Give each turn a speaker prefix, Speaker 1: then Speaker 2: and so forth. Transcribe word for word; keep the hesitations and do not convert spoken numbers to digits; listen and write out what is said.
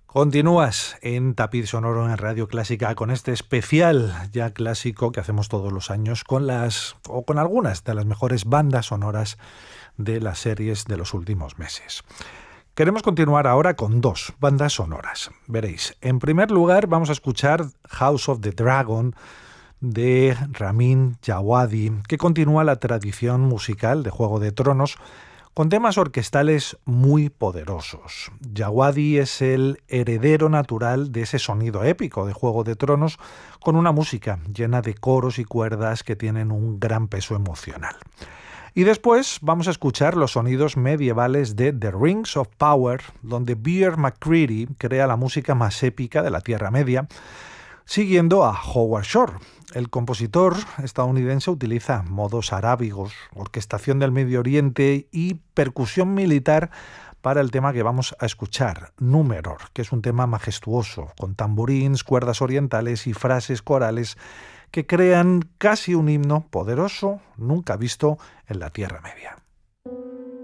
Speaker 1: Continúas en Tapiz Sonoro en Radio Clásica con este especial ya clásico que hacemos todos los años con las o con algunas de las mejores bandas sonoras de las series de los últimos meses. Queremos continuar ahora con dos bandas sonoras. Veréis, en primer lugar vamos a escuchar House of the Dragon de Ramin Djawadi, que continúa la tradición musical de Juego de Tronos con temas orquestales muy poderosos. Djawadi es el heredero natural de ese sonido épico de Juego de Tronos, con una música llena de coros y cuerdas que tienen un gran peso emocional. Y después vamos a escuchar los sonidos medievales de The Rings of Power, donde Bear McCreary crea la música más épica de la Tierra Media, siguiendo a Howard Shore. El compositor estadounidense utiliza modos arábigos, orquestación del Medio Oriente y percusión militar para el tema que vamos a escuchar, Númenor, que es un tema majestuoso, con tamborines, cuerdas orientales y frases corales que crean casi un himno poderoso nunca visto en la Tierra Media.